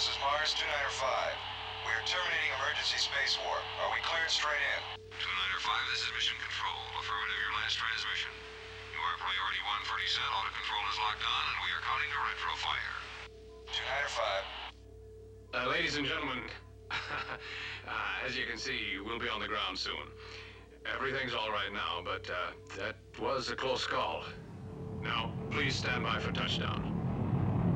this is Mars 295. We are terminating emergency space warp. Are we cleared straight in? 295, this is Mission Control. Affirmative, your last transmission. You are priority 1 for descent. Auto control is locked on, and we are counting to retro fire. 295. Ladies and gentlemen, as you can see, we'll be on the ground soon. Everything's all right now, but that was a close call. Now, please stand by for touchdown.